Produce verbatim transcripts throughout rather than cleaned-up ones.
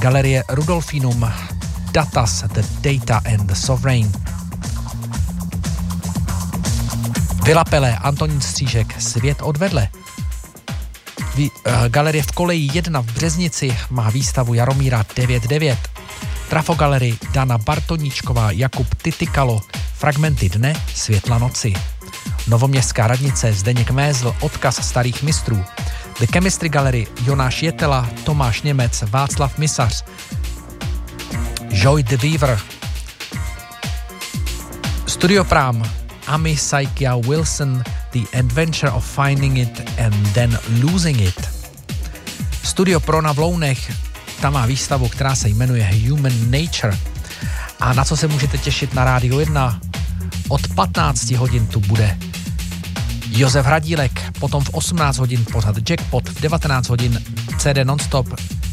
Galerie Rudolfinum, Datas, The Data and the Sovereign. Vila Pelé, Antonín Střížek, Svět odvedle. Vý, uh, Galerie v koleji jedna v Březnici má výstavu Jaromíra devět devět. Trafogalery Dana Bartoníčková, Jakub Titykalo, Fragmenty dne, Světla noci. Novoměstská radnice, Zdeněk Mézl, Odkaz starých mistrů. The Chemistry Gallery, Jonáš Jetela, Tomáš Němec, Václav Misař, Joy de Beaver. Studio Prám, Amy Saikia Wilson, The Adventure of Finding It and Then Losing It. Studio Prona v Lounech, tam má výstavu, která se jmenuje Human Nature. A na co se můžete těšit na Rádiu jedna? Od patnácti hodin tu bude Josef Hradílek, potom v osmnáct hodin pořad Jackpot, v devatenáct hodin C D Nonstop.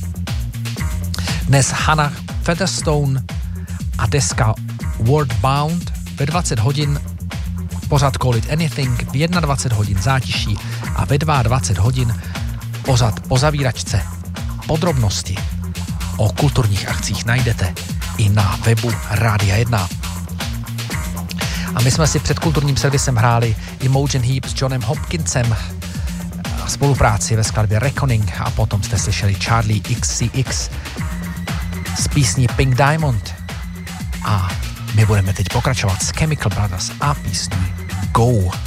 Dnes Hannah Featherstone a deska Wordbound, ve dvacet hodin pořad Call It Anything, v dvacet jedna hodin Zátiší a ve dvacet dva hodin pořad Po zavíračce. Podrobnosti o kulturních akcích najdete i na webu Rádia jedna. A my jsme si před kulturním servisem hráli Imogen Heap s Johnem Hopkinsem spolupráci ve skladbě Reckoning a potom jste slyšeli Charlie X C X z písní Pink Diamond. A my budeme teď pokračovat s Chemical Brothers a písní Go.